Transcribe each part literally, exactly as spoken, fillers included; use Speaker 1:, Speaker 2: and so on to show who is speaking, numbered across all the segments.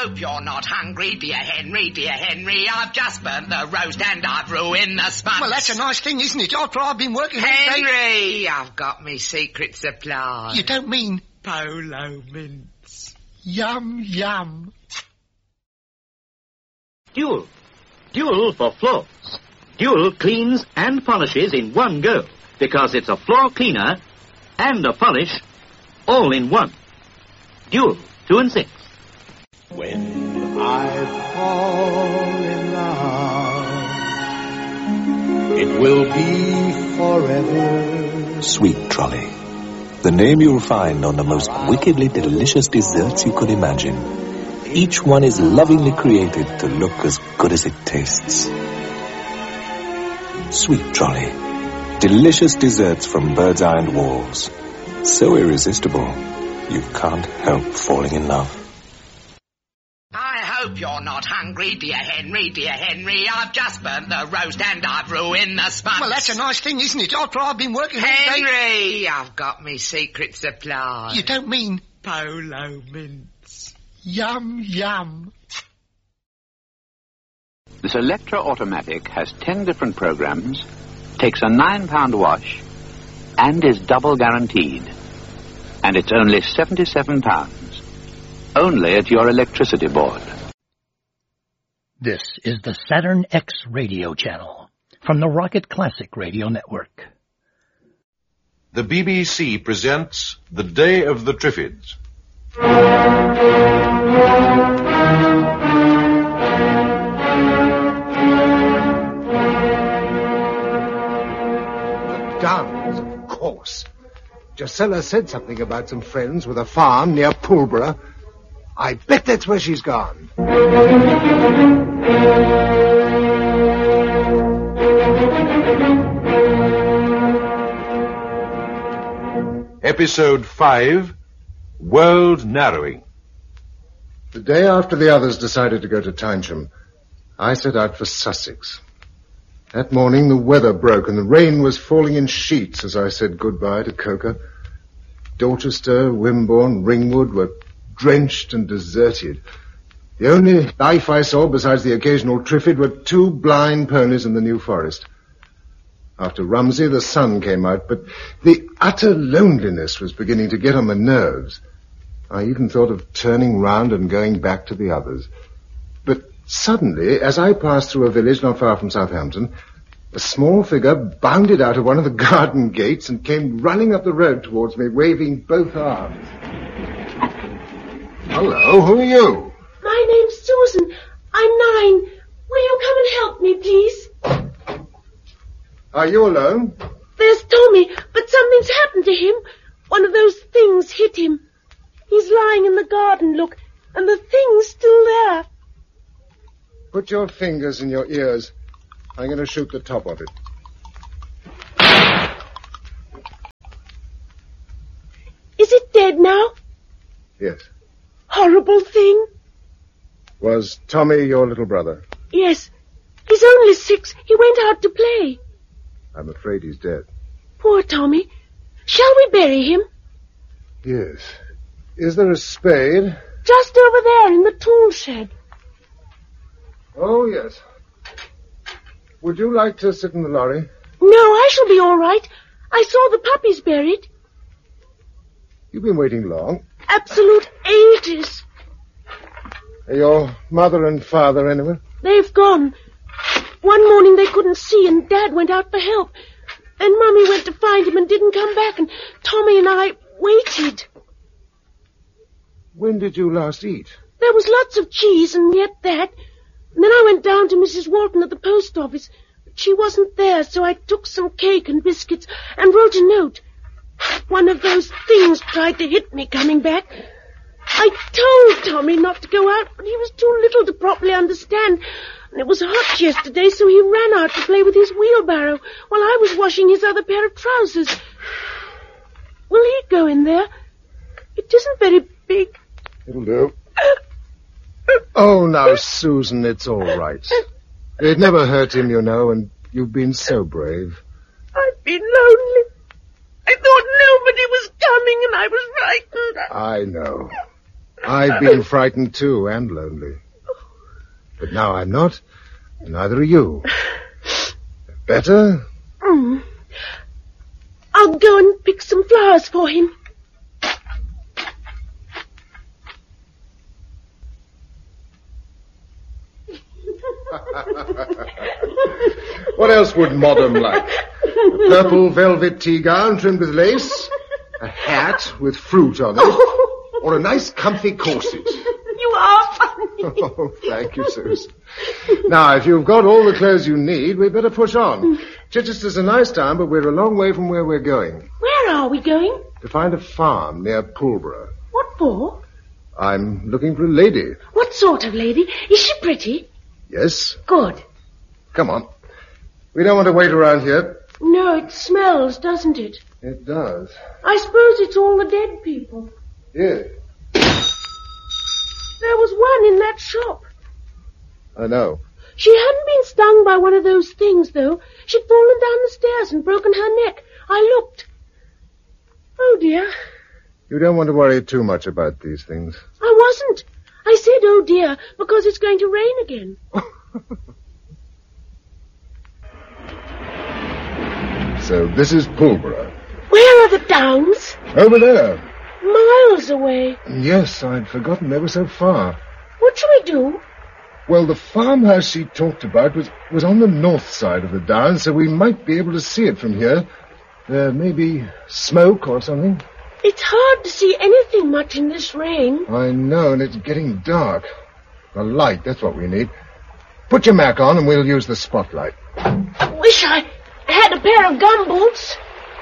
Speaker 1: hope you're not hungry, dear Henry, dear Henry. I've just burnt the roast and I've ruined the sponge.
Speaker 2: Well, that's a nice thing, isn't it? After I've been working...
Speaker 1: Henry, I've got me secret supply.
Speaker 2: You don't mean...
Speaker 1: Polo mints.
Speaker 2: Yum, yum.
Speaker 3: Dual. Dual for floors. Dual cleans and polishes in one go, because it's a floor cleaner and a polish all in one. Dual, two and six.
Speaker 4: When I fall in love, it will be forever.
Speaker 5: Sweet Trolley. The name you'll find on the most wickedly delicious desserts you could imagine. Each one is lovingly created to look as good as it tastes. Sweet Trolley. Delicious desserts from Bird's Eye and Walls. So irresistible, you can't help falling in love.
Speaker 1: I hope you're not hungry, dear Henry, dear Henry. I've just burnt the roast and I've ruined the sponge.
Speaker 2: Well, that's a nice thing, isn't it? After I've been working...
Speaker 1: Henry, I've got me secret supply.
Speaker 2: You don't mean...
Speaker 1: Polo mints.
Speaker 2: Yum, yum.
Speaker 6: This Electra Automatic has ten different programs, takes a nine pound wash, and is double guaranteed. And it's only seventy-seven pounds. Only at your electricity board.
Speaker 7: This is the Saturn X radio channel from the Rocket Classic Radio Network.
Speaker 8: The B B C presents The Day of the Triffids.
Speaker 4: Guns, of course. Gisela said something about some friends with a farm near Pulborough. I bet that's where she's gone.
Speaker 8: Episode five, World Narrowing.
Speaker 4: The day after the others decided to go to Tynesham, I set out for Sussex. That morning the weather broke and the rain was falling in sheets as I said goodbye to Coker. Dorchester, Wimborne, Ringwood were drenched and deserted. The only life I saw besides the occasional Triffid were two blind ponies in the New Forest. After Rumsey, the sun came out, but the utter loneliness was beginning to get on my nerves. I even thought of turning round and going back to the others. But suddenly, as I passed through a village not far from Southampton, a small figure bounded out of one of the garden gates and came running up the road towards me, waving both arms. Hello, who are you?
Speaker 9: My name's Susan. I'm nine. Will you come and help me, please?
Speaker 4: Are you alone?
Speaker 9: There's Tommy, but something's happened to him. One of those things hit him. He's lying in the garden, look, and the thing's still there.
Speaker 4: Put your fingers in your ears. I'm going to shoot the top of it.
Speaker 9: Is it dead now?
Speaker 4: Yes.
Speaker 9: Horrible thing.
Speaker 4: Was Tommy your little brother?
Speaker 9: Yes. He's only six. He went out to play.
Speaker 4: I'm afraid he's dead.
Speaker 9: Poor Tommy. Shall we bury him?
Speaker 4: Yes. Is there a spade?
Speaker 9: Just over there in the tool shed.
Speaker 4: Oh, yes. Would you like to sit in the lorry?
Speaker 9: No, I shall be all right. I saw the puppies buried.
Speaker 4: You've been waiting long.
Speaker 9: Absolute ages.
Speaker 4: Are your mother and father anywhere?
Speaker 9: They've gone. One morning they couldn't see and Dad went out for help. Then Mummy went to find him and didn't come back and Tommy and I waited.
Speaker 4: When did you last eat?
Speaker 9: There was lots of cheese and yet that. And then I went down to Missus Walton at the post office. But she wasn't there, so I took some cake and biscuits and wrote a note. One of those things tried to hit me coming back. I told Tommy not to go out, but he was too little to properly understand. And it was hot yesterday, so he ran out to play with his wheelbarrow while I was washing his other pair of trousers. Will he go in there? It isn't very big.
Speaker 4: It'll do. Oh, now, Susan, it's all right. It never hurt him, you know, and you've been so brave.
Speaker 9: I've been lonely. I thought nobody was coming, and I was frightened.
Speaker 4: I know. I've been frightened too, and lonely. But now I'm not, and neither are you. Better?
Speaker 9: Mm. I'll go and pick some flowers for him.
Speaker 4: What else would Modern like? A purple velvet tea gown trimmed with lace, a hat with fruit on it, or a nice comfy corset.
Speaker 9: You are funny.
Speaker 4: Oh, thank you, Susan. Now, if you've got all the clothes you need, we'd better push on. Chichester's a nice town, but we're a long way from where we're going.
Speaker 9: Where are we going?
Speaker 4: To find a farm near Pulborough.
Speaker 9: What for?
Speaker 4: I'm looking for a lady.
Speaker 9: What sort of lady? Is she pretty?
Speaker 4: Yes.
Speaker 9: Good.
Speaker 4: Come on. We don't want to wait around here.
Speaker 9: No, it smells, doesn't it?
Speaker 4: It does.
Speaker 9: I suppose it's all the dead people.
Speaker 4: Yes.
Speaker 9: There was one in that shop.
Speaker 4: I know.
Speaker 9: She hadn't been stung by one of those things, though. She'd fallen down the stairs and broken her neck. I looked. Oh, dear.
Speaker 4: You don't want to worry too much about these things.
Speaker 9: I wasn't. I said, oh, dear, because it's going to rain again.
Speaker 4: So this is Pulborough.
Speaker 9: Where are the downs?
Speaker 4: Over there.
Speaker 9: Miles away.
Speaker 4: Yes, I'd forgotten they were so far.
Speaker 9: What shall we do?
Speaker 4: Well, the farmhouse she talked about was, was on the north side of the downs, so we might be able to see it from here. There may be smoke or something.
Speaker 9: It's hard to see anything much in this rain.
Speaker 4: I know, and it's getting dark. A light, that's what we need. Put your Mac on and we'll use the spotlight.
Speaker 9: Wish I had a pair of gumboots.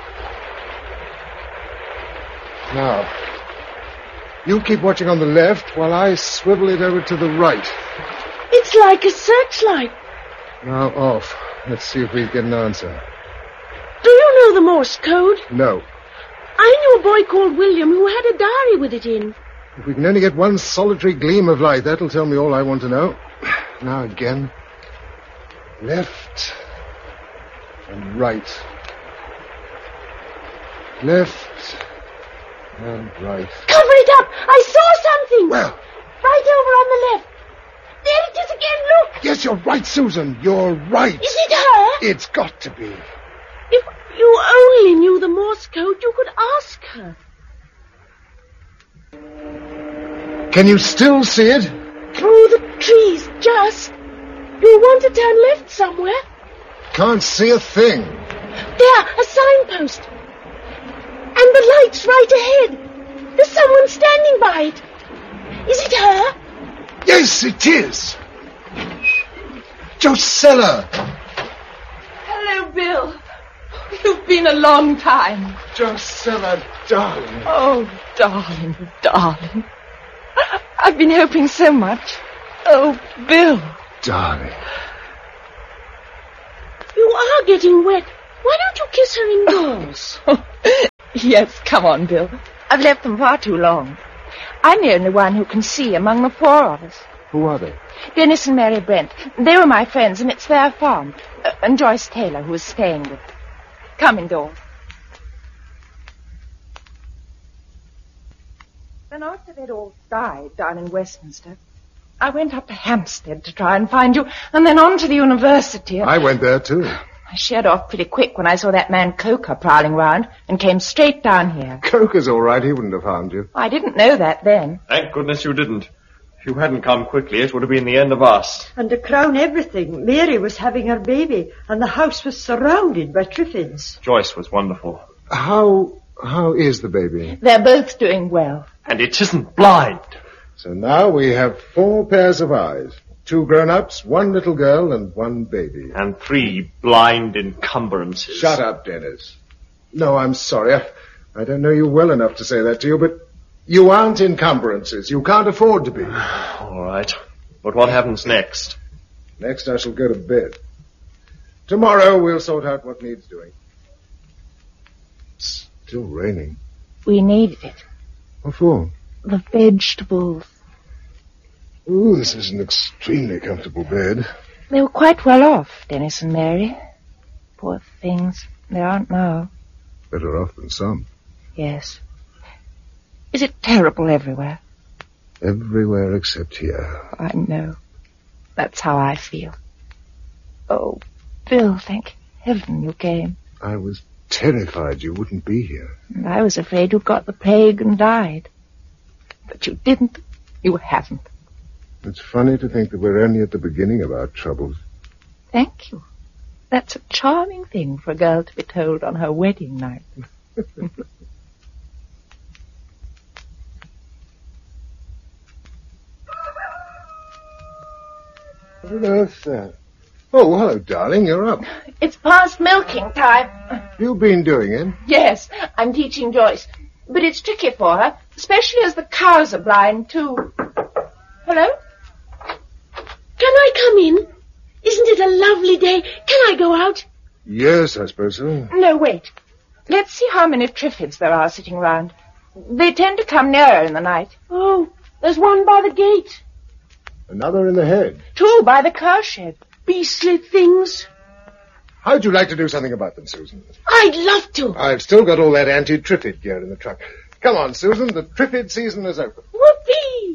Speaker 4: Now, you keep watching on the left while I swivel it over to the right.
Speaker 9: It's like a searchlight.
Speaker 4: Now off. Let's see if we get an answer.
Speaker 9: Do you know the Morse code?
Speaker 4: No.
Speaker 9: I knew a boy called William who had a diary with it in.
Speaker 4: If we can only get one solitary gleam of light, that'll tell me all I want to know. Now again. Left and right. Left and right.
Speaker 9: Cover it up! I saw something!
Speaker 4: Well?
Speaker 9: Right over on the left. There it is again, look!
Speaker 4: Yes, you're right, Susan. You're right.
Speaker 9: Is it her?
Speaker 4: It's got to be.
Speaker 9: If you only knew the Morse code, you could ask her.
Speaker 4: Can you still see it?
Speaker 9: Through the trees, just. Do you want to turn left somewhere?
Speaker 4: Can't see a thing.
Speaker 9: There, a signpost. And the light's right ahead. There's someone standing by it. Is it her?
Speaker 4: Yes, it is. Josella.
Speaker 10: Hello, Bill. You've been a long time.
Speaker 4: Josella, darling.
Speaker 10: Oh, darling, darling. I've been hoping so much. Oh, Bill.
Speaker 4: Darling.
Speaker 9: You are getting wet. Why don't you kiss her indoors?
Speaker 10: Yes, come on, Bill. I've left them far too long. I'm the only one who can see among the four of us.
Speaker 4: Who are they?
Speaker 10: Dennis and Mary Brent. They were my friends, and it's their farm. Uh, and Joyce Taylor, who is staying with them. Come indoors. Then after they'd all died down in Westminster, I went up to Hampstead to try and find you, and then on to the university.
Speaker 4: I went there, too.
Speaker 10: I sheered off pretty quick when I saw that man Coker prowling round and came straight down here.
Speaker 4: Coker's all right. He wouldn't have harmed you.
Speaker 10: I didn't know that then.
Speaker 11: Thank goodness you didn't. If you hadn't come quickly, it would have been the end of us.
Speaker 12: And to crown everything, Mary was having her baby, and the house was surrounded by Triffids.
Speaker 11: Joyce was wonderful.
Speaker 4: How, how is the baby?
Speaker 10: They're both doing well.
Speaker 11: And it isn't blind.
Speaker 4: So now we have four pairs of eyes. Two grown-ups, one little girl, and one baby.
Speaker 11: And three blind encumbrances.
Speaker 4: Shut up, Dennis. No, I'm sorry. I, I don't know you well enough to say that to you, but you aren't encumbrances. You can't afford to be.
Speaker 11: All right. But what happens next?
Speaker 4: Next I shall go to bed. Tomorrow we'll sort out what needs doing. It's still raining.
Speaker 10: We needed it.
Speaker 4: What for?
Speaker 10: The vegetables.
Speaker 4: Ooh, this is an extremely comfortable bed.
Speaker 10: They were quite well off, Dennis and Mary. Poor things. They aren't now.
Speaker 4: Better off than some.
Speaker 10: Yes. Is it terrible everywhere?
Speaker 4: Everywhere except here.
Speaker 10: I know. That's how I feel. Oh, Bill, thank heaven you came.
Speaker 4: I was terrified you wouldn't be here.
Speaker 10: And I was afraid you'd got the plague and died. But you didn't. You haven't.
Speaker 4: It's funny to think that we're only at the beginning of our troubles.
Speaker 10: Thank you. That's a charming thing for a girl to be told on her wedding night.
Speaker 4: What on earth's that? Oh, hello, darling. You're up.
Speaker 10: It's past milking time.
Speaker 4: You've been doing it?
Speaker 10: Yes, I'm teaching Joyce. But it's tricky for her, especially as the cows are blind, too. Hello?
Speaker 9: Can I come in? Isn't it a lovely day? Can I go out?
Speaker 4: Yes, I suppose so.
Speaker 10: No, wait. Let's see how many triffids there are sitting round. They tend to come nearer in the night.
Speaker 9: Oh, there's one by the gate.
Speaker 4: Another in the head.
Speaker 10: Two by the cow shed.
Speaker 9: Beastly things.
Speaker 4: How'd you like to do something about them, Susan?
Speaker 9: I'd love to.
Speaker 4: I've still got all that anti-triffid gear in the truck. Come on, Susan, the triffid season is open.
Speaker 9: Whoopee!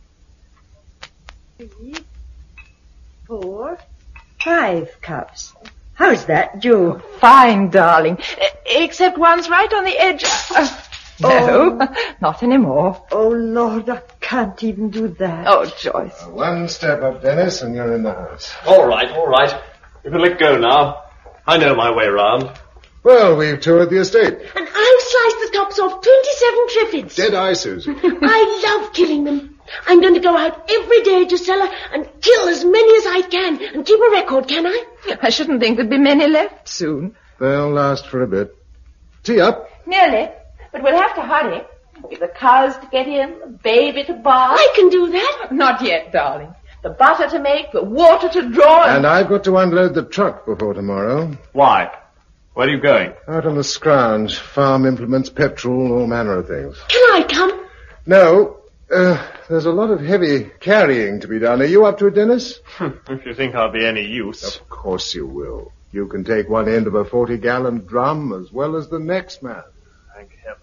Speaker 12: Three, four, five cups. How's that, Joe?
Speaker 10: Fine, darling. Except one's right on the edge. Uh, no, oh. Not anymore.
Speaker 12: Oh, Lord, I can't even do that.
Speaker 10: Oh, Joyce.
Speaker 4: Uh, one step up, Dennis, and you're in the house.
Speaker 11: All right, all right. You can let go now. I know my way round.
Speaker 4: Well, we've toured the estate.
Speaker 9: And I've sliced the tops off twenty-seven triffids.
Speaker 4: Dead eye, Susan.
Speaker 9: I love killing them. I'm going to go out every day to Gisela and kill as many as I can and keep a record, can I?
Speaker 10: I shouldn't think there'd be many left soon.
Speaker 4: They'll last for a bit. Tea up.
Speaker 10: Nearly, but we'll have to hurry. We've the cows to get in, the baby to bath.
Speaker 9: I can do that.
Speaker 10: Not yet, darling. The butter to make, the water to draw. And,
Speaker 4: and I've got to unload the truck before tomorrow.
Speaker 11: Why? Where are you going?
Speaker 4: Out on the scrounge. Farm implements, petrol, all manner of things.
Speaker 9: Can I come?
Speaker 4: No. Uh, there's a lot of heavy carrying to be done. Are you up to it, Dennis?
Speaker 11: If you think I'll be any use.
Speaker 4: Of course you will. You can take one end of a forty-gallon drum as well as the next man.
Speaker 11: Thank heaven.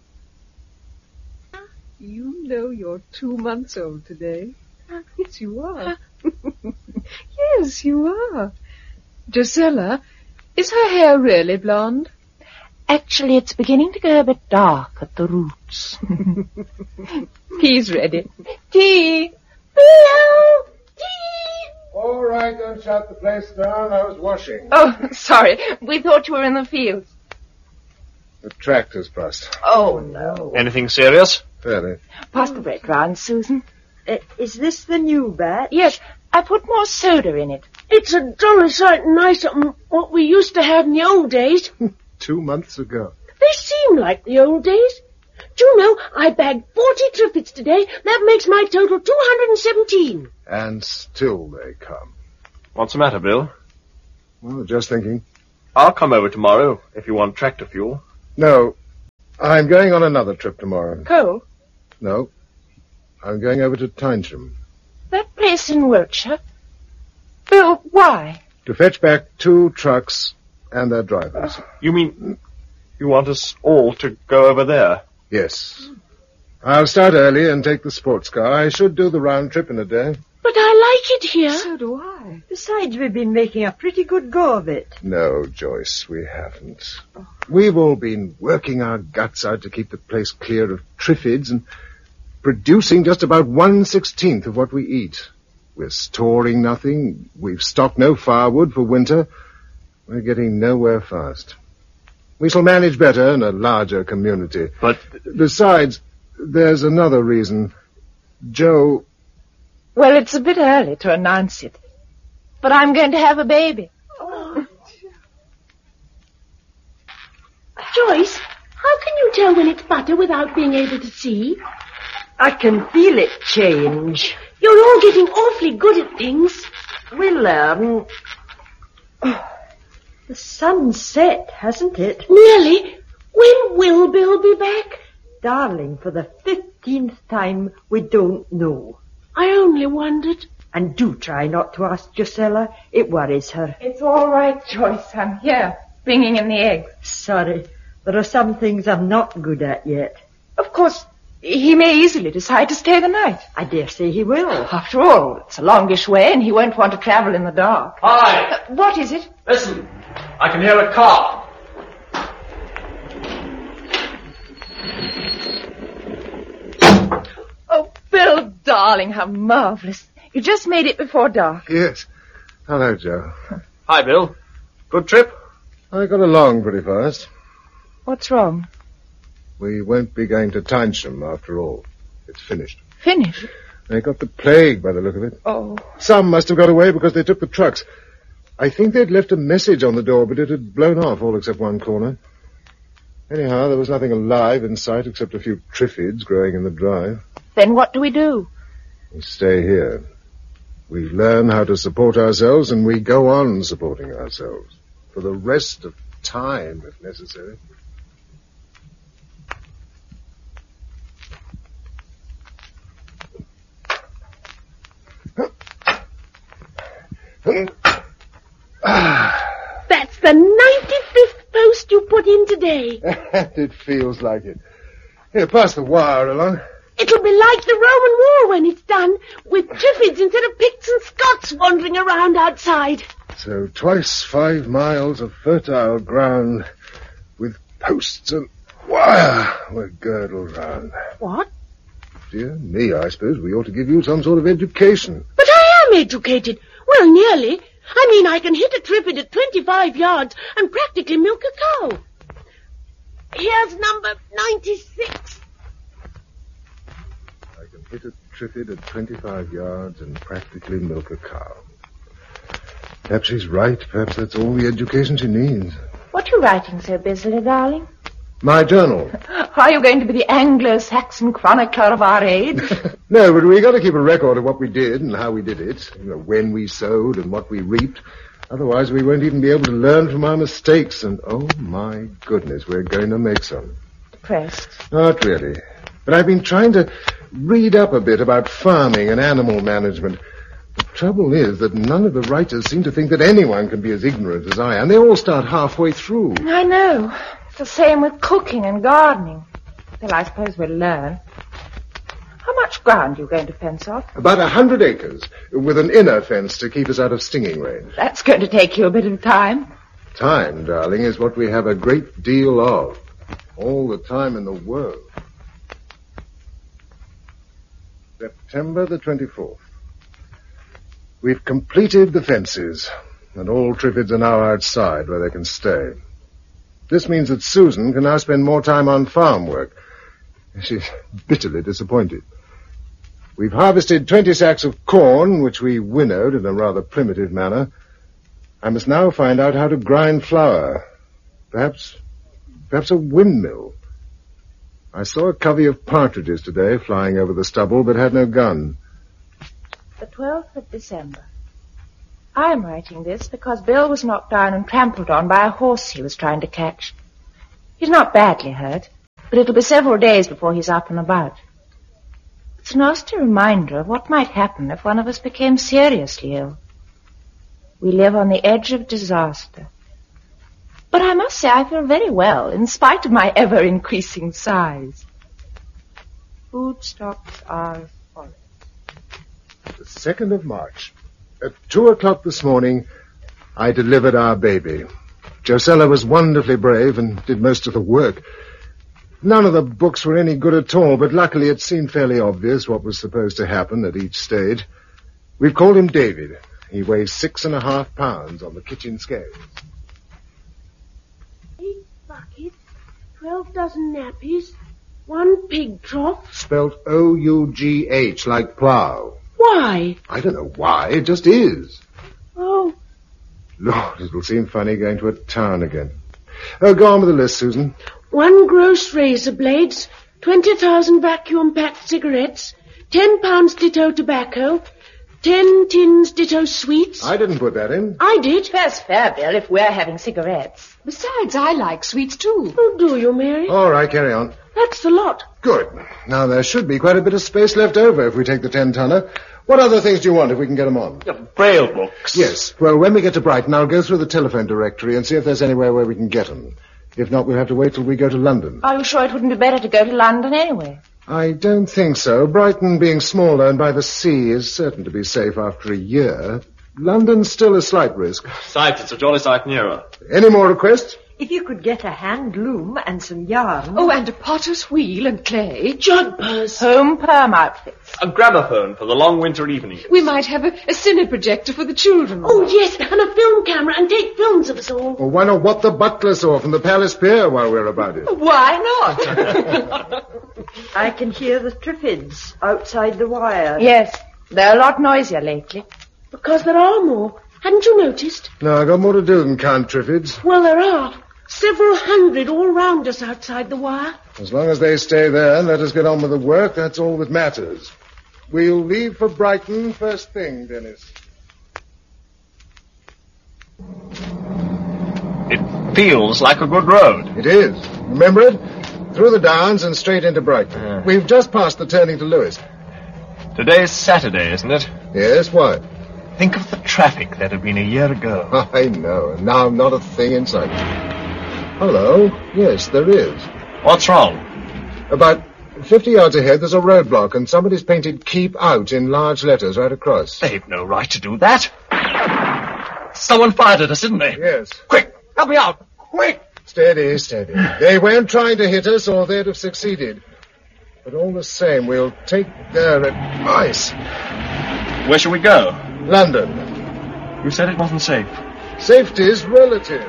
Speaker 13: You know you're two months old today. Yes, you are. Yes, you are. Gisela, is her hair really blonde?
Speaker 10: Actually, it's beginning to go a bit dark at the roots. Tea's ready. Tea!
Speaker 9: Hello! Tea!
Speaker 4: All right, don't shut the place down. I was washing.
Speaker 10: Oh, sorry. We thought you were in the fields.
Speaker 4: The tractor's bust.
Speaker 10: Oh, no.
Speaker 11: Anything serious?
Speaker 4: Fairly.
Speaker 10: Pass the bread round, Susan.
Speaker 12: Uh, is this the new batch?
Speaker 10: Yes, I put more soda in it.
Speaker 9: It's a jolly sight nicer than what we used to have in the old days.
Speaker 4: Two months ago.
Speaker 9: They seem like the old days. Do you know, I bagged forty triffids today. That makes my total two hundred seventeen.
Speaker 4: And still they come.
Speaker 11: What's the matter, Bill?
Speaker 4: Well, just thinking.
Speaker 11: I'll come over tomorrow if you want tractor fuel.
Speaker 4: No, I'm going on another trip tomorrow.
Speaker 10: Coal?
Speaker 4: No, I'm going over to Tynesham.
Speaker 10: That place in Wiltshire? Bill, why?
Speaker 4: To fetch back two trucks and their drivers.
Speaker 11: You mean you want us all to go over there?
Speaker 4: Yes. I'll start early and take the sports car. I should do the round trip in a day.
Speaker 9: But I like it here.
Speaker 13: So do I.
Speaker 12: Besides, we've been making a pretty good go of it.
Speaker 4: No, Joyce, we haven't. We've all been working our guts out to keep the place clear of triffids and producing just about one-sixteenth of what we eat. We're storing nothing. We've stocked no firewood for winter. We're getting nowhere fast. We shall manage better in a larger community.
Speaker 11: But...
Speaker 4: Besides, there's another reason. Joe...
Speaker 10: Well, it's a bit early to announce it. But I'm going to have a baby.
Speaker 9: Oh. Joyce, how can you tell when it's butter without being able to see?
Speaker 12: I can feel it change.
Speaker 9: You're all getting awfully good at things.
Speaker 12: We'll learn. Oh, the sun's set, hasn't it?
Speaker 9: Nearly. When will Bill be back?
Speaker 12: Darling, for the fifteenth time, we don't know.
Speaker 9: I only wondered.
Speaker 12: And do try not to ask Gisela. It worries her.
Speaker 10: It's all right, Joyce. I'm here, bringing in the eggs.
Speaker 12: Sorry. There are some things I'm not good at yet.
Speaker 10: Of course, He may easily decide to stay the night.
Speaker 12: I dare say he will.
Speaker 10: After all, it's a longish way and he won't want to travel in the dark.
Speaker 11: Hi!
Speaker 10: Uh, what is it?
Speaker 11: Listen, I can hear a car.
Speaker 10: Oh, Bill, darling, how marvellous. You just made it before dark.
Speaker 4: Yes. Hello, Joe.
Speaker 11: Hi, Bill. Good trip?
Speaker 4: I got along pretty fast.
Speaker 10: What's wrong?
Speaker 4: We won't be going to Tynesham after all. It's finished.
Speaker 10: Finished?
Speaker 4: They got the plague by the look of it.
Speaker 10: Oh.
Speaker 4: Some must have got away because they took the trucks. I think they'd left a message on the door, but it had blown off, all except one corner. Anyhow, there was nothing alive in sight except a few triffids growing in the drive.
Speaker 10: Then what do we do?
Speaker 4: We stay here. We learn how to support ourselves, and we go on supporting ourselves. For the rest of time, if necessary.
Speaker 9: That's the ninety-fifth post you put in today.
Speaker 4: It feels like it. Here, pass the wire along.
Speaker 9: It'll be like the Roman War when it's done, with Triffids instead of Picts and Scots wandering around outside.
Speaker 4: So twice five miles of fertile ground with posts and wire were girdled round.
Speaker 9: What?
Speaker 4: Dear me, I suppose we ought to give you some sort of education.
Speaker 9: But I am educated. Well, nearly. I mean, I can hit a Triffid at twenty-five yards and practically milk a cow. Here's number ninety-six.
Speaker 4: I can hit a Triffid at twenty-five yards and practically milk a cow. Perhaps she's right. Perhaps that's all the education she needs.
Speaker 10: What are you writing so busily, darling?
Speaker 4: My journal.
Speaker 10: Are you going to be the Anglo-Saxon chronicler of our age?
Speaker 4: No, but we got to keep a record of what we did and how we did it. You know, when we sowed and what we reaped. Otherwise, we won't even be able to learn from our mistakes. And, oh, my goodness, we're going to make some.
Speaker 10: Depressed?
Speaker 4: Not really. But I've been trying to read up a bit about farming and animal management. The trouble is that none of the writers seem to think that anyone can be as ignorant as I am. They all start halfway through.
Speaker 10: I know. It's the same with cooking and gardening. Well, I suppose we'll learn. How much ground are you going to fence off?
Speaker 4: About a hundred acres, with an inner fence to keep us out of stinging range.
Speaker 10: That's going to take you a bit of time.
Speaker 4: Time, darling, is what we have a great deal of. All the time in the world. September the twenty-fourth. We've completed the fences, and all Triffids are now outside where they can stay. This means that Susan can now spend more time on farm work. She's bitterly disappointed. We've harvested twenty sacks of corn, which we winnowed in a rather primitive manner. I must now find out how to grind flour. Perhaps, perhaps a windmill. I saw a covey of partridges today flying over the stubble, but had no gun.
Speaker 10: The twelfth of December. I'm writing this because Bill was knocked down and trampled on by a horse he was trying to catch. He's not badly hurt, but it'll be several days before he's up and about. It's a nasty reminder of what might happen if one of us became seriously ill. We live on the edge of disaster. But I must say I feel very well, in spite of my ever-increasing size. Food stocks are as follows.
Speaker 4: The second of March. At two o'clock this morning, I delivered our baby. Josella was wonderfully brave and did most of the work. None of the books were any good at all, but luckily it seemed fairly obvious what was supposed to happen at each stage. We've called him David. He weighs six and a half pounds on the kitchen scales.
Speaker 9: Eight buckets, twelve dozen nappies, one pig trough.
Speaker 4: Spelt O U G H, like plough.
Speaker 9: Why?
Speaker 4: I don't know why, it just is.
Speaker 9: Oh.
Speaker 4: Lord, it'll seem funny going to a town again. Oh, go on with the list, Susan.
Speaker 9: One gross razor blades, twenty thousand vacuum-packed cigarettes, ten pounds ditto tobacco, ten tins ditto sweets.
Speaker 4: I didn't put that in.
Speaker 9: I did.
Speaker 10: That's fair, Bill, if we're having cigarettes.
Speaker 13: Besides, I like sweets too.
Speaker 9: Oh, do you, Mary?
Speaker 4: All right, carry on.
Speaker 9: That's the lot.
Speaker 4: Good. Now, there should be quite a bit of space left over if we take the ten-tonner. What other things do you want if we can get them on?
Speaker 11: Uh, Braille books.
Speaker 4: Yes. Well, when we get to Brighton, I'll go through the telephone directory and see if there's anywhere where we can get them. If not, we'll have to wait till we go to London.
Speaker 10: Are you sure it wouldn't be better to go to London anyway?
Speaker 4: I don't think so. Brighton, being smaller and by the sea, is certain to be safe after a year. London's still a slight risk.
Speaker 11: Besides, it's a jolly sight nearer.
Speaker 4: Any more requests?
Speaker 12: If you could get a hand loom and some yarn.
Speaker 13: Oh, and a potter's wheel and clay.
Speaker 9: Jumpers.
Speaker 10: Home perm outfits.
Speaker 11: A gramophone for the long winter evenings.
Speaker 13: We might have a, a cine projector for the children.
Speaker 9: Oh, yes, and a film camera and take films of us all.
Speaker 4: Well, why not what the butler saw from the Palace Pier while we're about it?
Speaker 10: Why not?
Speaker 12: I can hear the Triffids outside the wire.
Speaker 10: Yes, they're a lot noisier lately.
Speaker 9: Because there are more. Hadn't you noticed?
Speaker 4: No, I've got more to do than count Triffids.
Speaker 9: Well, there are. Several hundred all round us outside the wire.
Speaker 4: As long as they stay there and let us get on with the work, that's all that matters. We'll leave for Brighton first thing, Dennis.
Speaker 11: It feels like a good road.
Speaker 4: It is. Remember it? Through the Downs and straight into Brighton.
Speaker 11: Uh.
Speaker 4: We've just passed the turning to Lewis.
Speaker 11: Today's Saturday, isn't it?
Speaker 4: Yes, why?
Speaker 11: Think of the traffic that had been a year ago.
Speaker 4: I know, and now not a thing in sight. Hello. Yes, there is.
Speaker 11: What's wrong?
Speaker 4: About fifty yards ahead, there's a roadblock, and somebody's painted "Keep Out" in large letters right across.
Speaker 11: They've no right to do that. Someone fired at us, didn't they?
Speaker 4: Yes.
Speaker 11: Quick, help me out. Quick.
Speaker 4: Steady, steady. They weren't trying to hit us, or they'd have succeeded. But all the same, we'll take their advice.
Speaker 11: Where shall we go?
Speaker 4: London.
Speaker 11: You said it wasn't safe.
Speaker 4: Safety's relative.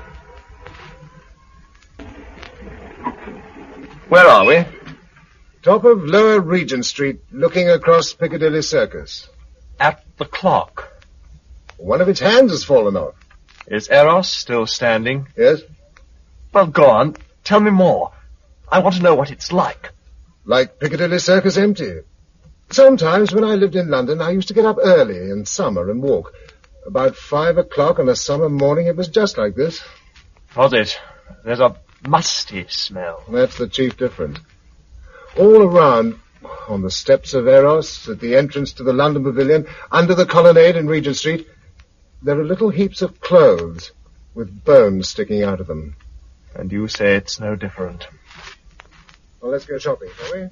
Speaker 11: Where are we?
Speaker 4: Top of Lower Regent Street, looking across Piccadilly Circus.
Speaker 11: At the clock.
Speaker 4: One of its hands has fallen off.
Speaker 11: Is Eros still standing?
Speaker 4: Yes.
Speaker 11: Well, go on. Tell me more. I want to know what it's like.
Speaker 4: Like Piccadilly Circus empty. Sometimes when I lived in London, I used to get up early in summer and walk. About five o'clock on a summer morning, it was just like this.
Speaker 11: Was it? There's a musty smell.
Speaker 4: That's the chief difference. All around, on the steps of Eros, at the entrance to the London Pavilion, under the colonnade in Regent Street, there are little heaps of clothes with bones sticking out of them.
Speaker 11: And you say it's no different.
Speaker 4: Well, let's go shopping, shall we?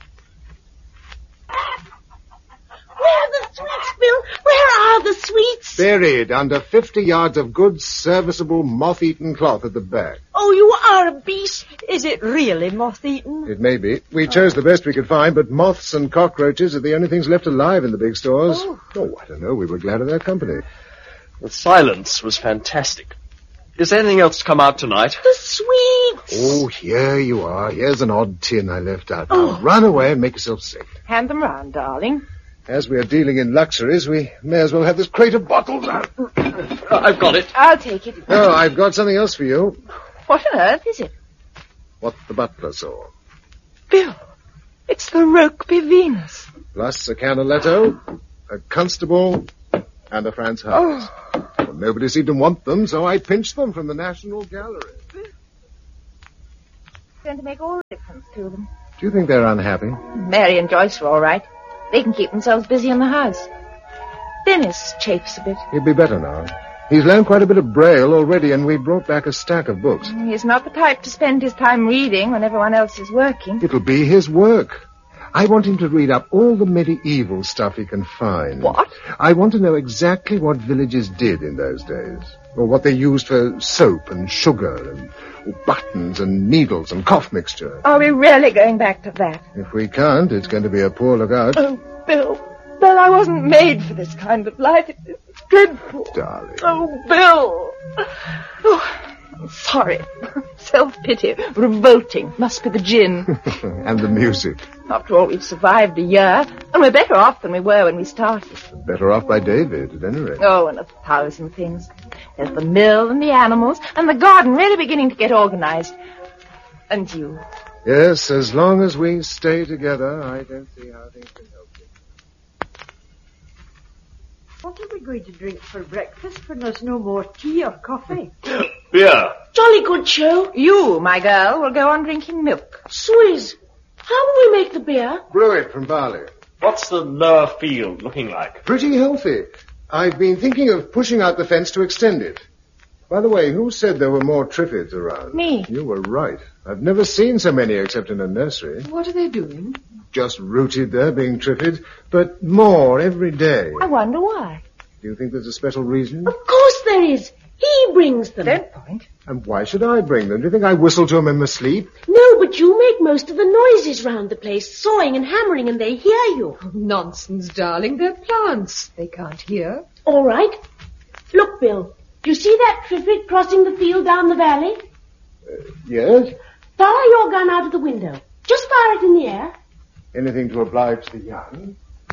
Speaker 9: Where are the sweets, Bill? Where are the sweets?
Speaker 4: Buried under fifty yards of good, serviceable, moth-eaten cloth at the back.
Speaker 9: Oh, you are a beast.
Speaker 12: Is it really moth-eaten?
Speaker 4: It may be. We chose the best we could find, but moths and cockroaches are the only things left alive in the big stores.
Speaker 12: Oh,
Speaker 4: oh I don't know. We were glad of their company.
Speaker 11: The silence was fantastic. Is there anything else to come out tonight?
Speaker 9: The sweets.
Speaker 4: Oh, here you are. Here's an odd tin I left out.
Speaker 9: Oh.
Speaker 4: Now run away and make yourself sick.
Speaker 10: Hand them round, darling.
Speaker 4: As we are dealing in luxuries, we may as well have this crate of bottles out.
Speaker 11: I've got it.
Speaker 10: I'll take it.
Speaker 4: Oh, I've got something else for you.
Speaker 10: What on earth is it?
Speaker 4: What the butler saw.
Speaker 10: Bill, it's the Rokeby Venus.
Speaker 4: Plus a Canaletto, a Constable, and a Franz Hals.
Speaker 10: Oh.
Speaker 4: Well, nobody seemed to want them, so I pinched them from the National Gallery.
Speaker 10: It's going to make all the difference to them.
Speaker 4: Do you think they're unhappy?
Speaker 10: Mary and Joyce are all right. They can keep themselves busy in the house. Dennis chafes a bit.
Speaker 4: He'll be better now. He's learned quite a bit of Braille already, and we brought back a stack of books.
Speaker 10: He's not the type to spend his time reading when everyone else is working.
Speaker 4: It'll be his work. I want him to read up all the medieval stuff he can find.
Speaker 10: What?
Speaker 4: I want to know exactly what villages did in those days, or what they used for soap and sugar and buttons and needles and cough mixture.
Speaker 10: Are we really going back to that?
Speaker 4: If we can't, it's going to be a poor lookout.
Speaker 10: Oh, Bill. Bill, I wasn't made for this kind of life. It's dreadful.
Speaker 4: Darling.
Speaker 10: Oh, Bill. Oh, I'm sorry. Self-pity. Revolting. Must be the gin.
Speaker 4: And the music.
Speaker 10: After all, we've survived a year, and we're better off than we were when we started.
Speaker 4: Better off by David, at any rate.
Speaker 10: Oh, and a thousand things. There's the mill and the animals, and the garden really beginning to get organized. And you.
Speaker 4: Yes, as long as we stay together, I don't see how things can help you.
Speaker 12: What are we going to drink for breakfast when there's no more tea or coffee?
Speaker 11: Beer.
Speaker 9: Jolly good show.
Speaker 10: You, my girl, will go on drinking milk.
Speaker 9: Swizz, how will we make the beer?
Speaker 4: Brew it from barley.
Speaker 11: What's the lower field looking like?
Speaker 4: Pretty healthy. I've been thinking of pushing out the fence to extend it. By the way, who said there were more Triffids around?
Speaker 10: Me.
Speaker 4: You were right. I've never seen so many except in a nursery.
Speaker 13: What are they doing?
Speaker 4: Just rooted there, being triffids, but more every day.
Speaker 10: I wonder why.
Speaker 4: Do you think there's a special reason?
Speaker 9: Of course there is. He brings them.
Speaker 10: Don't point.
Speaker 4: And why should I bring them? Do you think I whistle to them in my sleep?
Speaker 9: No, but you make most of the noises round the place, sawing and hammering, and they hear you.
Speaker 13: Oh, nonsense, darling. They're plants. They can't hear.
Speaker 9: All right. Look, Bill. Do you see that triffid crossing the field down the valley?
Speaker 4: Uh, yes?
Speaker 9: Fire your gun out of the window. Just fire it in the air.
Speaker 4: Anything to oblige the young.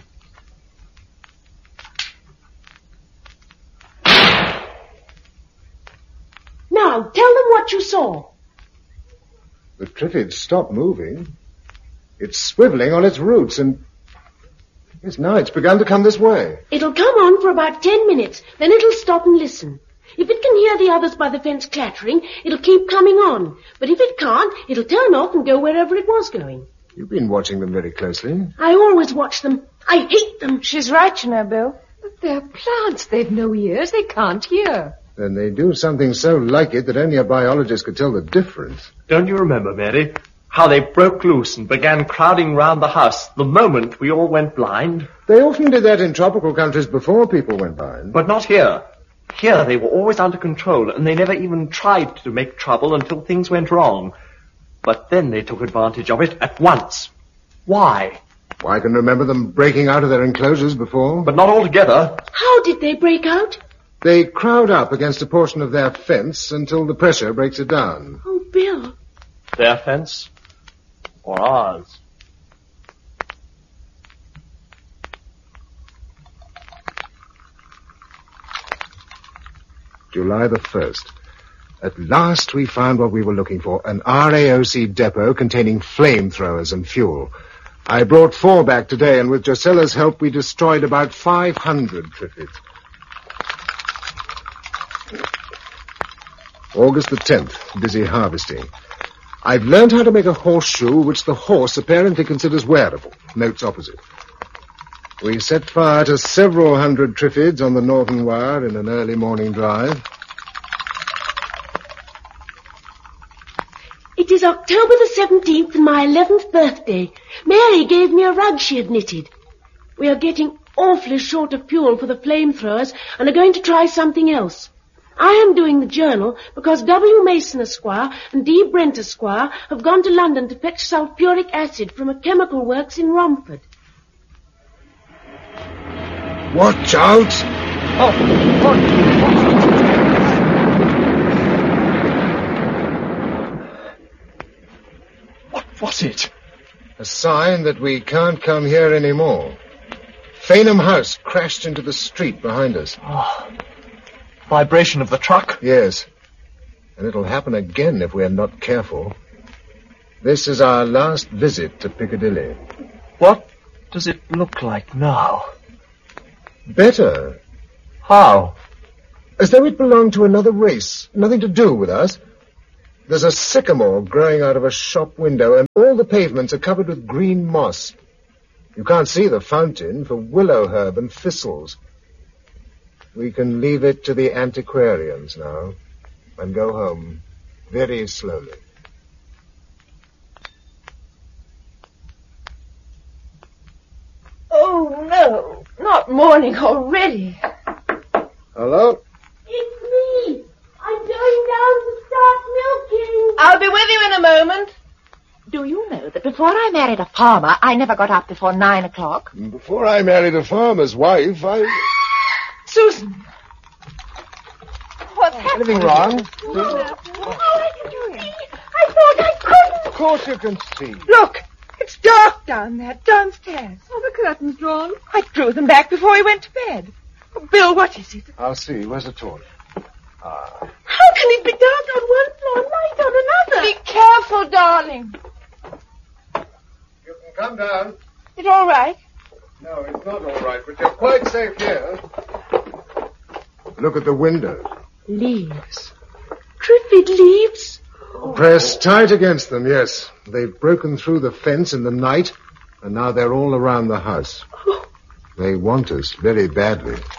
Speaker 9: Now, tell them what you saw.
Speaker 4: The triffid stopped moving. It's swiveling on its roots and... Yes, now it's begun to come this way.
Speaker 9: It'll come on for about ten minutes, then it'll stop and listen. If it can hear the others by the fence clattering, it'll keep coming on. But if it can't, it'll turn off and go wherever it was going.
Speaker 4: You've been watching them very closely.
Speaker 9: I always watch them. I hate them.
Speaker 10: She's right, you know, Bill.
Speaker 13: But they're plants. They've no ears. They can't hear.
Speaker 4: Then they do something so like it that only a biologist could tell the difference.
Speaker 11: Don't you remember, Mary, how they broke loose and began crowding round the house the moment we all went blind?
Speaker 4: They often did that in tropical countries before people went blind.
Speaker 11: But not here. Here they were always under control, and they never even tried to make trouble until things went wrong. But then they took advantage of it at once. Why?
Speaker 4: Well, I can remember them breaking out of their enclosures before.
Speaker 11: But not altogether.
Speaker 9: How did they break out?
Speaker 4: They crowd up against a portion of their fence until the pressure breaks it down.
Speaker 9: Oh, Bill.
Speaker 11: Their fence? Or ours?
Speaker 4: July the first. At last we found what we were looking for, an R A O C depot containing flamethrowers and fuel. I brought four back today, and with Josella's help we destroyed about five hundred triffids. August the tenth, busy harvesting. I've learned how to make a horseshoe which the horse apparently considers wearable. Notes opposite. We set fire to several hundred triffids on the northern wire in an early morning drive.
Speaker 9: It is October the seventeenth and my eleventh birthday. Mary gave me a rug she had knitted. We are getting awfully short of fuel for the flamethrowers and are going to try something else. I am doing the journal because W. Mason Esquire and D. Brent Esquire have gone to London to fetch sulphuric acid from a chemical works in Romford.
Speaker 4: Watch out!
Speaker 11: Oh, what? What was it?
Speaker 4: A sign that we can't come here anymore. Fainham House crashed into the street behind us.
Speaker 11: Oh. Vibration of the truck?
Speaker 4: Yes. And it'll happen again if we're not careful. This is our last visit to Piccadilly.
Speaker 11: What does it look like now?
Speaker 4: Better.
Speaker 11: How?
Speaker 4: As though it belonged to another race, nothing to do with us. There's a sycamore growing out of a shop window, and all the pavements are covered with green moss. You can't see the fountain for willow herb and thistles. We can leave it to the antiquarians now and go home very slowly.
Speaker 10: Oh, no. Not morning already.
Speaker 4: Hello?
Speaker 9: It's me. I'm going down to start milking.
Speaker 10: I'll be with you in a moment. Do you know that before I married a farmer, I never got up before nine o'clock?
Speaker 4: Before I married a farmer's wife, I...
Speaker 10: Susan. What's happening?
Speaker 4: Anything wrong?
Speaker 10: No. How are you doing? I thought I couldn't.
Speaker 4: Of course you can see.
Speaker 10: Look, it's dark down there, downstairs.
Speaker 13: Are the curtains drawn?
Speaker 10: I drew them back before we went to bed. Oh, Bill, what is it?
Speaker 4: I'll see. Where's the torch? Ah.
Speaker 9: How can it be dark on one floor and light on another?
Speaker 10: Be careful, darling.
Speaker 4: You can come down.
Speaker 10: Is it all right?
Speaker 4: No, it's not all right, but you're quite safe here. Look at the windows.
Speaker 9: Leaves. Triffid leaves.
Speaker 4: Pressed tight against them, yes. They've broken through the fence in the night, and now they're all around the house. They want us very badly.